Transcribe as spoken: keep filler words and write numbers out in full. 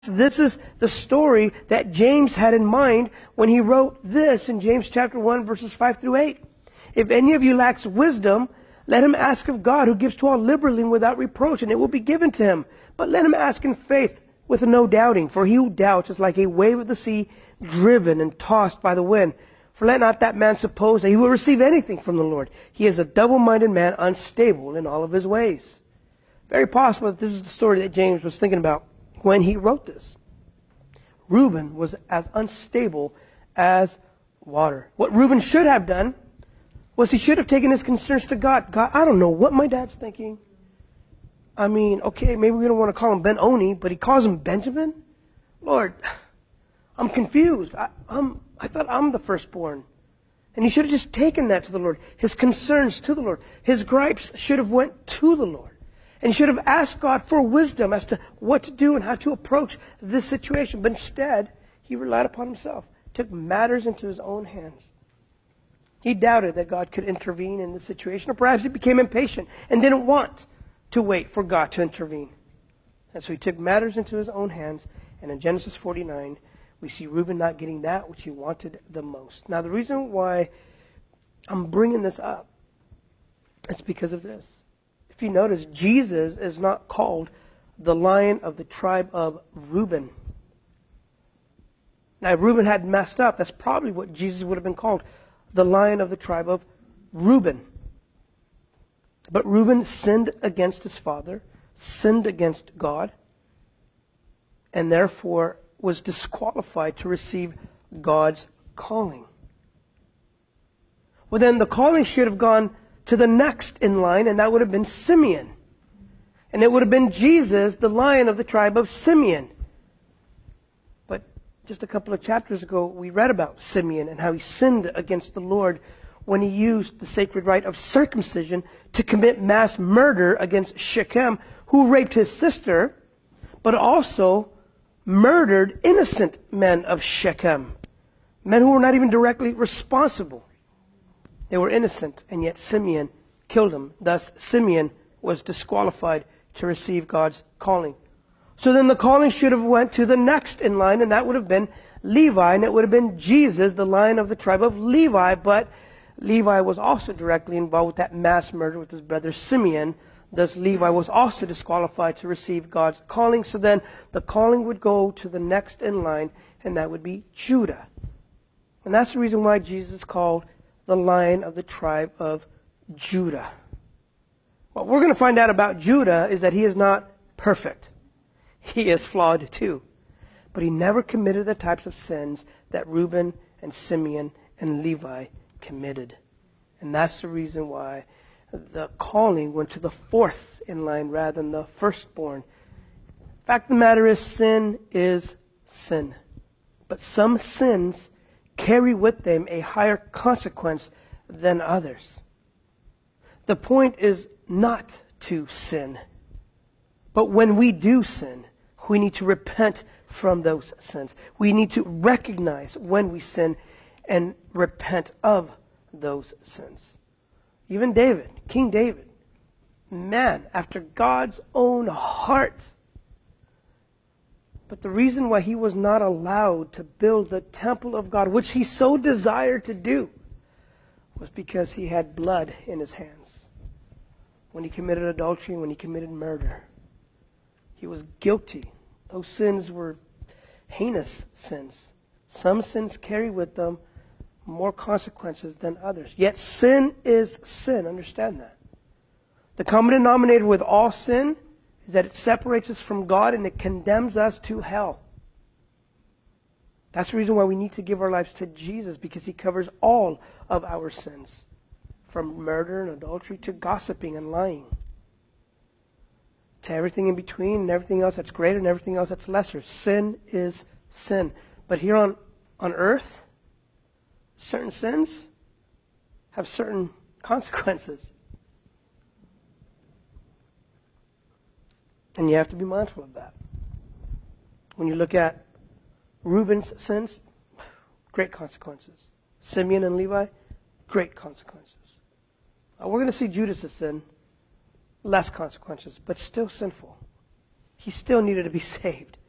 This is the story that James had in mind when he wrote this in James chapter one, verses five through eight. If any of you lacks wisdom, let him ask of God, who gives to all liberally and without reproach, and it will be given to him. But let him ask in faith with no doubting. For he who doubts is like a wave of the sea, driven and tossed by the wind. For let not that man suppose that he will receive anything from the Lord. He is a double-minded man, unstable in all of his ways. Very possible that this is the story that James was thinking about when he wrote this. Reuben was as unstable as water. What Reuben should have done was he should have taken his concerns to God. God, I don't know what my dad's thinking. I mean, okay, maybe we don't want to call him Ben-Oni, but he calls him Benjamin? Lord, I'm confused. I, I'm, I thought I'm the firstborn. And he should have just taken that to the Lord. His concerns to the Lord. His gripes should have went to the Lord. And he should have asked God for wisdom as to what to do and how to approach this situation. But instead, he relied upon himself, took matters into his own hands. He doubted that God could intervene in the situation, or perhaps he became impatient and didn't want to wait for God to intervene. And so he took matters into his own hands, and in Genesis forty-nine, we see Reuben not getting that which he wanted the most. Now, the reason why I'm bringing this up, it's because of this. If you notice, Jesus is not called the Lion of the tribe of Reuben. Now, if Reuben had messed up, that's probably what Jesus would have been called, the Lion of the tribe of Reuben. But Reuben sinned against his father, sinned against God, and therefore was disqualified to receive God's calling. Well, then the calling should have gone to the next in line, and that would have been Simeon. And it would have been Jesus, the Lion of the tribe of Simeon. But just a couple of chapters ago, we read about Simeon and how he sinned against the Lord when he used the sacred rite of circumcision to commit mass murder against Shechem, who raped his sister, but also murdered innocent men of Shechem, men who were not even directly responsible. They were innocent, and yet Simeon killed them. Thus, Simeon was disqualified to receive God's calling. So then the calling should have went to the next in line, and that would have been Levi, and it would have been Jesus, the Lion of the tribe of Levi. But Levi was also directly involved with that mass murder with his brother Simeon. Thus, Levi was also disqualified to receive God's calling. So then the calling would go to the next in line, and that would be Judah. And that's the reason why Jesus is called the Lion of the tribe of Judah. What we're going to find out about Judah is that he is not perfect. He is flawed too. But he never committed the types of sins that Reuben and Simeon and Levi committed. And that's the reason why the calling went to the fourth in line rather than the firstborn. Fact of the matter is, sin is sin. But some sins carry with them a higher consequence than others. The point is not to sin. But when we do sin, we need to repent from those sins. We need to recognize when we sin and repent of those sins. Even David, King David, man after God's own heart. But the reason why he was not allowed to build the temple of God, which he so desired to do, was because he had blood in his hands. When he committed adultery, when he committed murder, he was guilty. Those sins were heinous sins. Some sins carry with them more consequences than others. Yet sin is sin. Understand that. The common denominator with all sin is that it separates us from God and it condemns us to hell. That's the reason why we need to give our lives to Jesus, because he covers all of our sins, from murder and adultery to gossiping and lying, to everything in between and everything else that's greater and everything else that's lesser. Sin is sin. But here on, on earth, certain sins have certain consequences. And you have to be mindful of that. When you look at Reuben's sins, great consequences. Simeon and Levi, great consequences. Uh, we're going to see Judas' sin, less consequences, but still sinful. He still needed to be saved.